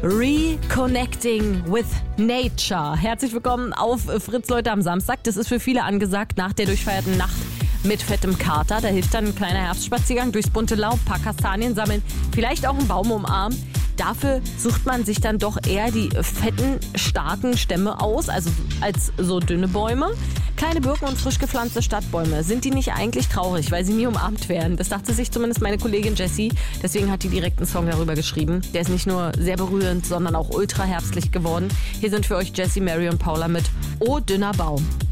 Reconnecting with Nature. Herzlich willkommen auf Fritz Leute am Samstag. Das ist für viele angesagt nach der durchfeierten Nacht mit fettem Kater. Da hilft dann ein kleiner Herbstspaziergang durchs bunte Laub, paar Kastanien sammeln, vielleicht auch einen Baum umarmen. Dafür sucht man sich dann doch eher die fetten, starken Stämme aus, also als so dünne Bäume. Kleine Birken und frisch gepflanzte Stadtbäume. Sind die nicht eigentlich traurig, weil sie nie umarmt werden? Das dachte sich zumindest meine Kollegin Jessie. Deswegen hat die direkt einen Song darüber geschrieben. Der ist nicht nur sehr berührend, sondern auch ultra herbstlich geworden. Hier sind für euch Jessie, Mary und Paula mit O dünner Baum.